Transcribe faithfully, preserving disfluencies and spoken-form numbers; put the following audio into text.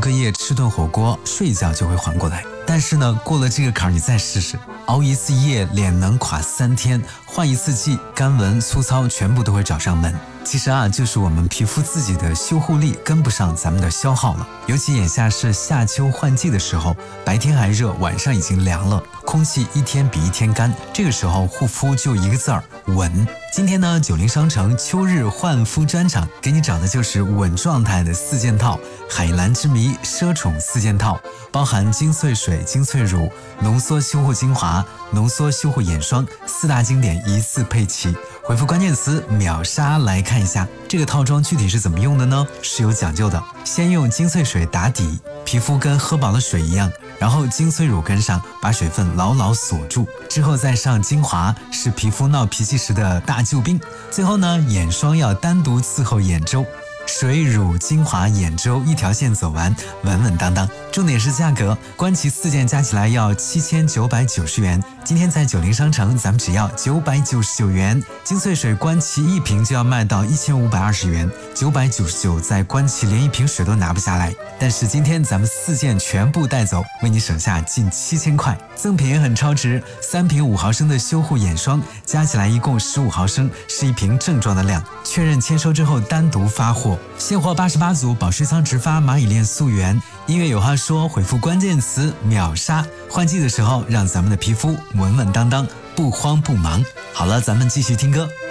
个夜吃顿火锅，睡一觉就会缓过来。但是呢，过了这个坎儿，你再试试，熬一次夜，脸能垮三天；换一次季，干纹粗糙全部都会找上门。其实啊，就是我们皮肤自己的修护力跟不上咱们的消耗了。尤其眼下是夏秋换季的时候，白天还热，晚上已经凉了，空气一天比一天干，这个时候护肤就一个字儿稳。今天呢，九零商城秋日焕肤专场给你找的就是稳状态的四件套，海蓝之谜奢宠四件套，包含精粹水、精粹乳、浓缩修护精华、浓缩修护眼霜四大经典一次配齐。回复关键词秒杀来看一下这个套装具体是怎么用的呢？是有讲究的。先用精粹水打底，皮肤跟喝饱了水一样，然后精粹乳跟上，把水分牢牢锁住，之后再上精华，是皮肤闹脾气时的大救兵。最后呢，眼霜要单独伺候眼周，水乳精华眼周一条线走完，稳稳当当。重点是价格，官旗四件加起来要七千九百九十元，今天在九零商城咱们只要九百九十九元。精粹水官旗一瓶就要卖到一千五百二十元，九百九十九在官旗连一瓶水都拿不下来。但是今天咱们四件全部带走，为你省下近七千块。赠品也很超值，三瓶五毫升的修护眼霜，加起来一共十五毫升，是一瓶正装的量。确认签收之后单独发货，现货八十八组，保税仓直发，蚂蚁链溯源。音乐有话说，回复关键词秒杀，换季的时候让咱们的皮肤稳稳当当，不慌不忙。好了，咱们继续听歌。